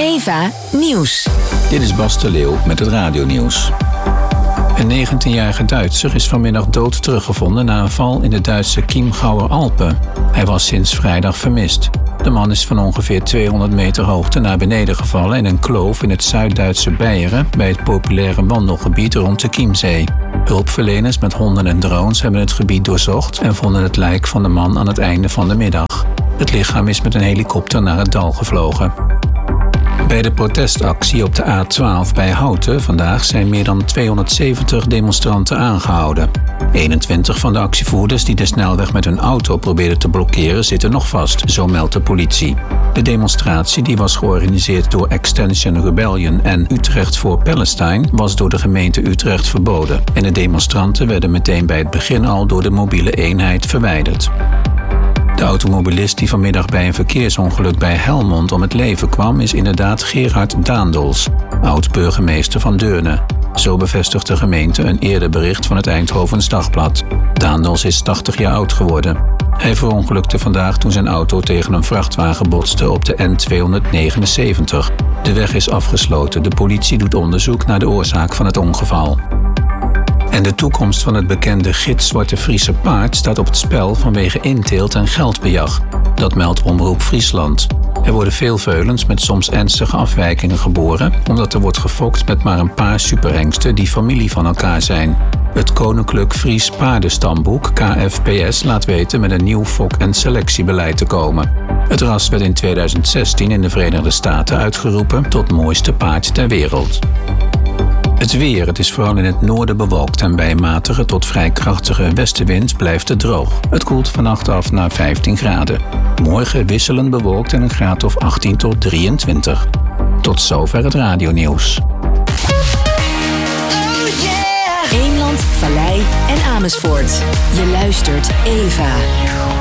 Eva Nieuws. Dit is Bas de Leeuw met het radionieuws. Een 19-jarige Duitser is vanmiddag dood teruggevonden na een val in de Duitse Chiemgauer Alpen. Hij was sinds vrijdag vermist. De man is van ongeveer 200 meter hoogte naar beneden gevallen in een kloof in het Zuid-Duitse Beieren bij het populaire wandelgebied rond de Chiemzee. Hulpverleners met honden en drones hebben het gebied doorzocht en vonden het lijk van de man aan het einde van de middag. Het lichaam is met een helikopter naar het dal gevlogen. Bij de protestactie op de A12 bij Houten vandaag zijn meer dan 270 demonstranten aangehouden. 21 van de actievoerders die de snelweg met hun auto probeerden te blokkeren zitten nog vast, zo meldt de politie. De demonstratie, die was georganiseerd door Extinction Rebellion en Utrecht for Palestine, was door de gemeente Utrecht verboden. En de demonstranten werden meteen bij het begin al door de mobiele eenheid verwijderd. De automobilist die vanmiddag bij een verkeersongeluk bij Helmond om het leven kwam is inderdaad Gerard Daendels, oud-burgemeester van Deurne. Zo bevestigt de gemeente een eerder bericht van het Eindhovens Dagblad. Daendels is 80 jaar oud geworden. Hij verongelukte vandaag toen zijn auto tegen een vrachtwagen botste op de N279. De weg is afgesloten. De politie doet onderzoek naar de oorzaak van het ongeval. En de toekomst van het bekende gitzwarte Friese paard staat op het spel vanwege inteelt en geldbejag. Dat meldt Omroep Friesland. Er worden veel veulens met soms ernstige afwijkingen geboren, omdat er wordt gefokt met maar een paar superhengsten die familie van elkaar zijn. Het Koninklijk Fries Paardenstamboek, KFPS, laat weten met een nieuw fok- en selectiebeleid te komen. Het ras werd in 2016 in de Verenigde Staten uitgeroepen tot mooiste paard ter wereld. Het weer. Het is vooral in het noorden bewolkt en bij een matige tot vrij krachtige westenwind blijft het droog. Het koelt vannacht af naar 15 graden. Morgen wisselend bewolkt en een graad of 18 tot 23. Tot zover het radionieuws. Eemland, Vallei en Amersfoort. Je luistert Eva.